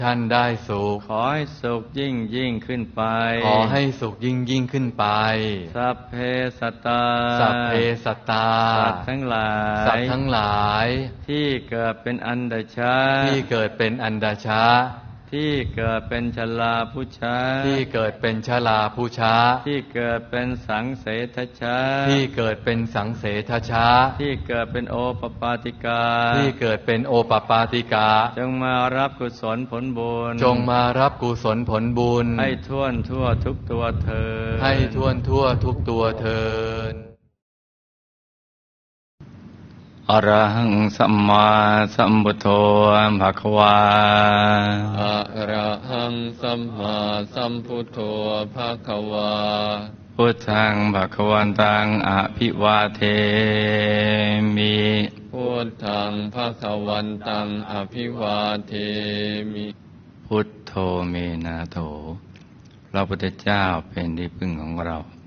ท่านได้สุขขอให้สุขยิ่งยิ่งขึ้นไปขอให้สุขยิ่งยิ่งขึ้นไปสัพเพสัตตาสัพเพสัตตาสัตว์ทั้งหลายสัตว์ทั้งหลายที่เกิดเป็นอันดชะที่เกิดเป็นอันดชะที่เกิดเป็นชลาพุชะที่เกิดเป็นชลาพุชะที่เกิดเป็นสังเสทชะที่เกิดเป็นสังเสทชะที่เกิดเป็นโอปปาติกาที่เกิดเป็นโอปปาติกาจงมารับกุศลผลบุญจงมารับกุศลผลบุญให้ท่วนทั่วทุกตัวเถิดให้ท่วนทั่วทุกตัวเถิดอรหังสัมมาสัมพุทโธภควาอะระหังสัมมาสัมพุทโธภควาพุทธังภควันตังอภิวาเทมิพุทธังภควันตังอภิวาเทมิพุทโธเมนะโถพระพุทธเจ้าเป็นที่พึ่งของเรา